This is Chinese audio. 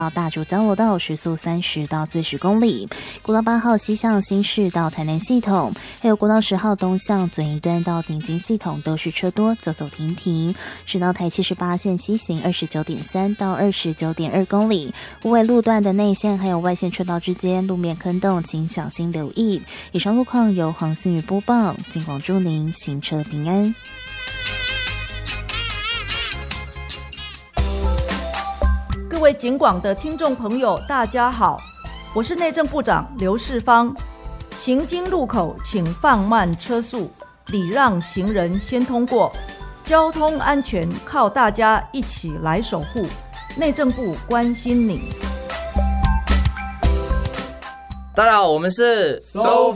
到大竹交流道时速30到40公里，国道8号西向新市到台南系统，还有国道10号东向左营端到顶金系统都是车多，走走停停。直到台78线西行 29.3 到 29.2 公里，无尾路段的内线还有外线车道之间路面坑洞，请小心留意。以上路况由黄信宇播报，尽广祝您行车平安。 各位警广的听众朋友大家好，我是内政部长刘世芳。行经路口请放慢车速，礼让行人先通过，交通安全靠大家一起来守护。内政部关心你。 大家好，我们是